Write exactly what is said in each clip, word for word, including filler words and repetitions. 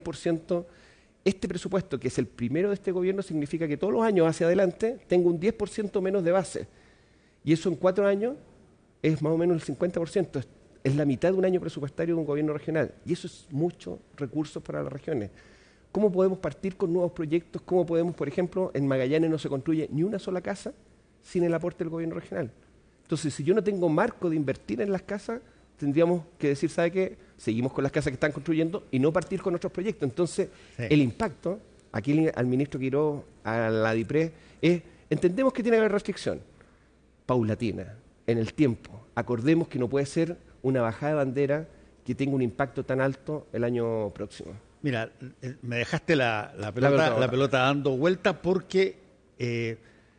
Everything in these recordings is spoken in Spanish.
por ciento. Este presupuesto, que es el primero de este gobierno, significa que todos los años hacia adelante tengo un diez por ciento menos de base. Y eso en cuatro años es más o menos el cincuenta por ciento. Es, es la mitad de un año presupuestario de un gobierno regional. Y eso es muchos recursos para las regiones. ¿Cómo podemos partir con nuevos proyectos? ¿Cómo podemos, por ejemplo, en Magallanes no se construye ni una sola casa sin el aporte del gobierno regional? Entonces, si yo no tengo marco de invertir en las casas, tendríamos que decir, ¿sabe qué? Seguimos con las casas que están construyendo y no partir con otros proyectos. Entonces, sí. El impacto, aquí al ministro Quirós, a la DIPRES, es, entendemos que tiene que haber restricción paulatina, en el tiempo. Acordemos que no puede ser una bajada de bandera que tenga un impacto tan alto el año próximo. Mira, me dejaste la, la, pelota, la, pelota, la pelota dando vuelta porque eh,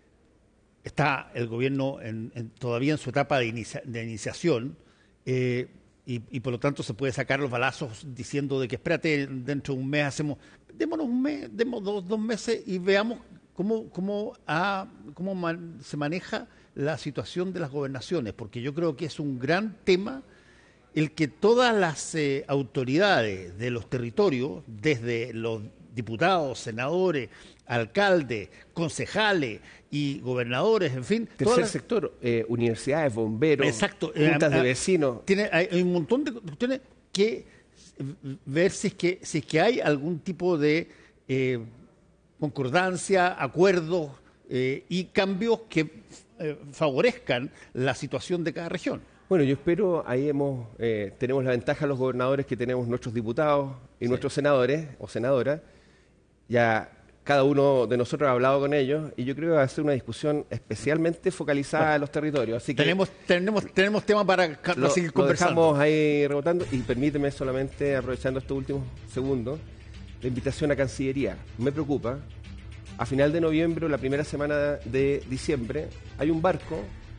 está el gobierno en, en, todavía en su etapa de, inicia, de iniciación eh, y, y por lo tanto se puede sacar los balazos diciendo de que espérate, dentro de un mes hacemos, démonos un mes, demos dos, dos meses y veamos cómo, cómo, ha, cómo man, se maneja la situación de las gobernaciones, porque yo creo que es un gran tema el que todas las eh, autoridades de los territorios, desde los diputados, senadores, alcaldes, concejales y gobernadores, en fin... Tercer las... sector, eh, universidades, bomberos, exacto, juntas eh, de vecinos... Tiene, hay, hay un montón de cuestiones que ver si es que, si es que hay algún tipo de eh, concordancia, acuerdos eh, y cambios que eh, favorezcan la situación de cada región. Bueno, yo espero, ahí hemos, eh, tenemos la ventaja los gobernadores que tenemos nuestros diputados y sí. nuestros senadores o senadoras. Ya cada uno de nosotros ha hablado con ellos y yo creo que va a ser una discusión especialmente focalizada bueno, en los territorios. Así que tenemos, tenemos, tenemos tema para lo, seguir conversando. Lo dejamos ahí rebotando y permíteme solamente, aprovechando estos últimos segundos, la invitación a Cancillería. Me preocupa, a final de noviembre o la primera semana de diciembre hay un barco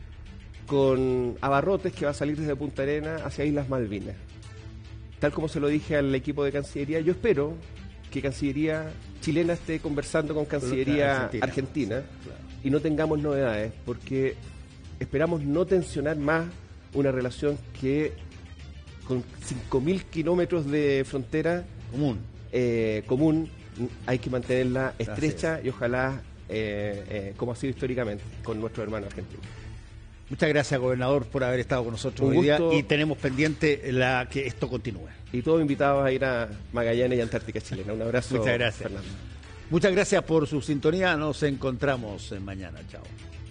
con abarrotes que va a salir desde Punta Arenas hacia Islas Malvinas. Tal como se lo dije al equipo de Cancillería, yo espero que Cancillería chilena esté conversando con Cancillería Argentina, Argentina claro. y no tengamos novedades, porque esperamos no tensionar más una relación que con cinco mil kilómetros de frontera común, eh, común hay que mantenerla estrecha y ojalá, eh, eh, como ha sido históricamente, con nuestro hermano argentino. Muchas gracias, gobernador, por haber estado con nosotros hoy día y tenemos pendiente la que esto continúe. Y todos invitados a ir a Magallanes y Antártica Chilena. Un abrazo. Muchas gracias. Fernando. Muchas gracias por su sintonía. Nos encontramos mañana. Chao.